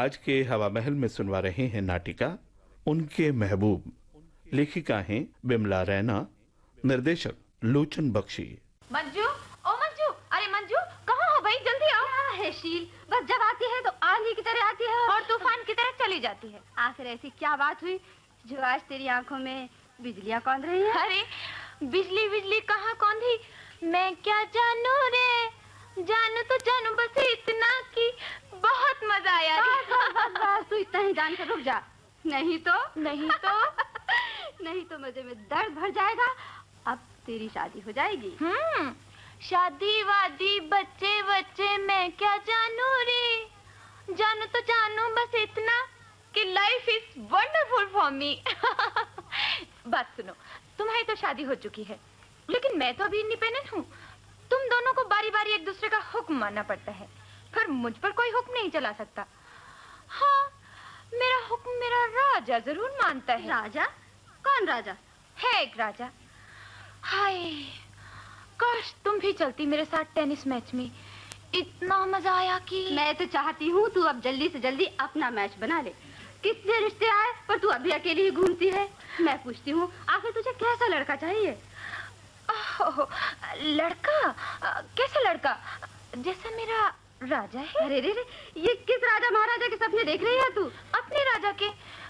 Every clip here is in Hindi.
आज के हवा महल में सुनवा रहे हैं नाटिका उनके महबूब। लेखिका हैं बिमला रैना, निर्देशक लोचन बख्शी। मंजू, ओ मंजू, अरे मंजू कहाँ हो भाई, जल्दी आओ। क्या है शील, बस जब आती है तो आंधी की तरह आती है और तूफान की तरह चली जाती है। आखिर ऐसी क्या बात हुई जो आज तेरी आंखों में बिजलियां कौंध रही हैं? अरे बिजली बिजली कहाँ कौंधी, मैं क्या जानू रे, जानू तो जानू बस इतना कि बहुत मजा आया रे। तू इतना ही जान कर रुक जा, नहीं तो नहीं तो मजे में दर्द भर जाएगा। अब तेरी शादी हो जाएगी। शादी वादी बच्चे बच्चे मैं क्या जानू रे, जानू तो जानू बस इतना कि life is wonderful for me. बात सुनो, तुम्हारी तो शादी हो चुकी है, लेकिन मैं तो अभी इंडिपेंडेंट हूँ। तुम दोनों को बारी बारी एक दूसरे का हुक्म मानना पड़ता है, पर मुझ पर कोई हुक्म नहीं चला सकता। हाँ, मेरा हुक्म मेरा राजा जरूर मानता है। राजा? कौन राजा? है एक राजा। हाय, काश तुम भी चलती मेरे साथ टेनिस मैच में, इतना मजा आया कि। मैं तो चाहती हूँ तू अब जल्दी से जल्दी अपना मैच बना ले। कितने रिश्ते आए पर तू अभी अकेली ही घूमती है। मैं पूछती हूँ आखिर तुझे कैसा लड़का चाहिए? लड़का? कैसा लड़का? जैसा मेरा राजा है। अरे रे रे, ये किस राजा महाराजा के सपने देख रही है तू? अपने राजा के।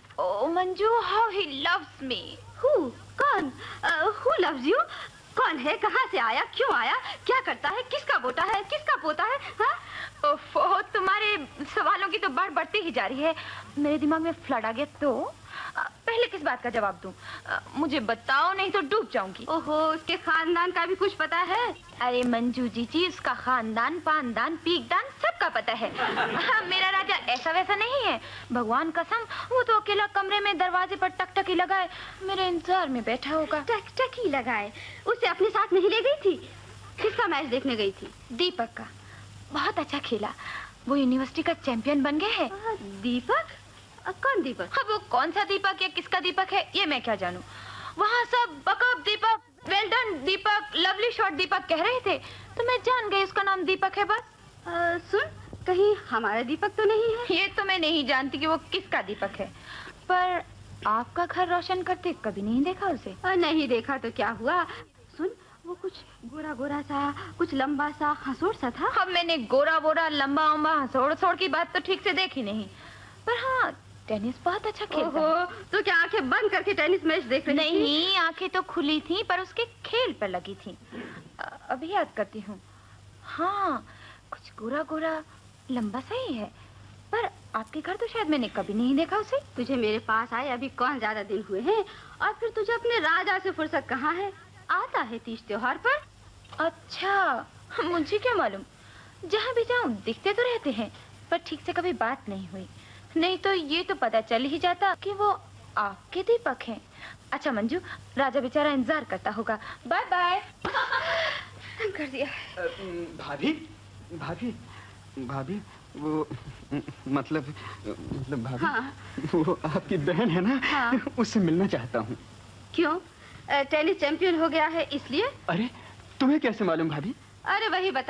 ओ Manju, how he loves me. Who? कौन? Who loves you? कौन है, कहाँ से आया, क्यों आया, क्या करता है, किसका बेटा है, किसका पोता है? हाँ? ओफो, तुम्हारे सवालों की तो बाढ़ बढ़ती ही जा रही है। मेरे दिमाग में फ्लड आ गया तो पहले किस बात का जवाब दूं? मुझे बताओ, नहीं तो डूब जाऊंगी। ओहो, उसके खानदान का भी कुछ पता है? अरे मंजू जी, उसका खानदान, पानदान, पीकदान सबका पता है। मेरा राजा ऐसा वैसा नहीं है, भगवान कसम। वो तो अकेला कमरे में दरवाजे पर टकटकी लगाए मेरे इंतजार में बैठा होगा। टकटकी लगाए? उसे अपने साथ नहीं ले गई थी? किसका मैच देखने गई थी? दीपक का। बहुत अच्छा खेला, वो यूनिवर्सिटी का चैंपियन बन गए हैं। दीपक? कौन दीपक? हाँ, वो कौन सा दीपक या किसका दीपक है ये मैं क्या जानूं। वहाँ सब बकअप दीपक, वेल डन दीपक, लवली शॉट दीपक कह रहे थे, तो मैं जान गई उसका नाम दीपक है। बस सुन, कहीं हमारा दीपक तो नहीं है? ये तो मैं नहीं जानती कि वो किसका दीपक है, पर आपका घर रोशन करते कभी नहीं देखा उसे। नहीं देखा तो क्या हुआ। सुन, वो कुछ गोरा गोरा सा, कुछ लंबा सा, हंसोड़ सा था। अब मैंने गोरा बोरा लंबा उम्बा हंसोड़ की बात तो ठीक से देखी नहीं, पर हाँ टेनिस बहुत अच्छा खेलता है। तो क्या आंखें बंद करके टेनिस मैच देख रही थी? नहीं, आंखें तो खुली थी पर उसके खेल पर लगी थी। अभी याद करती हूँ। हाँ, कुछ गोरा गोरा लंबा सा ही है, पर आपके घर तो शायद मैंने कभी नहीं देखा उसे। तुझे मेरे पास आए अभी कौन ज्यादा दिन हुए हैं, और फिर तुझे अपने राजा से फुर्सत कहाँ है? आता है तीज त्योहार पर। अच्छा, मुझे क्या मालूम। जहाँ भी जाऊँ दिखते तो रहते हैं, पर ठीक से कभी बात नहीं हुई, नहीं तो ये तो पता चल ही जाता कि वो आपके दीपक हैं। अच्छा मंजू, राजा बेचारा इंतजार करता होगा। Bye bye. कर दिया। भाभी भाभी भाभी, वो मतलब भाभी। हाँ। वो आपकी बहन है ना? हाँ। उससे मिलना चाहता हूँ। क्यों? टेनिस चैंपियन हो गया है इसलिए? अरे तुम्हें कैसे मालूम भाभी? अरे वही बता